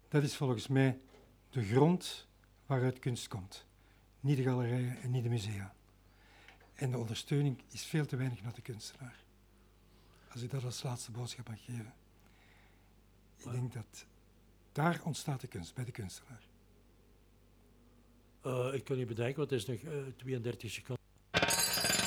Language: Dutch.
Dat is volgens mij de grond waaruit kunst komt. Niet de galerijen en niet de musea. En de ondersteuning is veel te weinig naar de kunstenaar. Als ik dat als laatste boodschap mag geven. Ik denk dat daar ontstaat de kunst, bij de kunstenaar. Ik kan niet bedenken, want het is nog 32 seconden.